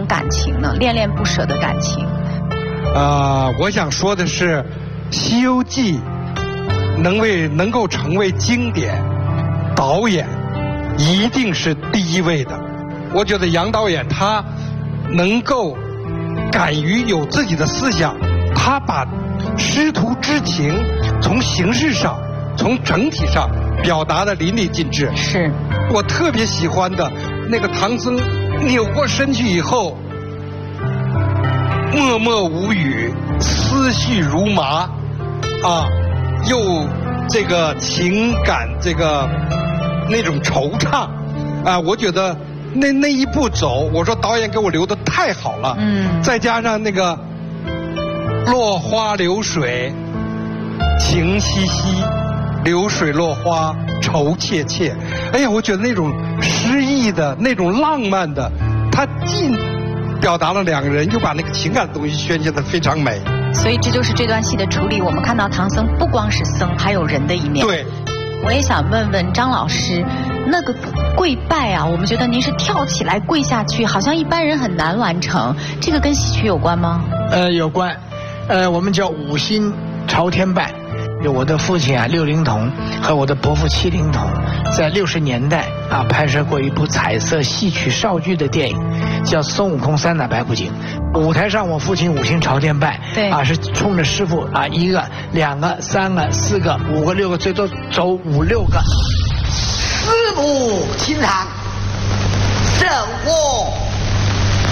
感情呢？恋恋不舍的感情。 我想说的是，《西游记》能够成为经典，导演一定是第一位的。我觉得杨导演他能够敢于有自己的思想，他把师徒之情从形式上、从整体上表达得淋漓尽致。 是我特别喜欢的那个唐僧扭过身去以后，默默无语，思绪如麻，又这个情感那种惆怅，我觉得那一步走，我说导演给我留的太好了。再加上那个落花流水，情兮兮，流水落花愁切切。哎呀，我觉得那种诗意的、那种浪漫的，它既表达了两个人，又把那个情感的东西宣泄得非常美。 所以这就是这段戏的处理。我们看到唐僧不光是僧，还有人的一面。 对。 我也想问问张老师，那个跪拜啊，我们觉得您是跳起来跪下去，好像一般人很难完成，这个跟戏曲有关吗？ 有关，我们叫五心朝天拜。有我的父亲六龄童和我的伯父7龄童，在60年代拍摄过一部彩色戏曲少剧的电影，叫《孙悟空3打白骨精》。舞台上我父亲五心朝天拜， 对是冲着师傅1个、2个、3个、4个、5个、6个，最多走5、6个。 师父请堂，受过。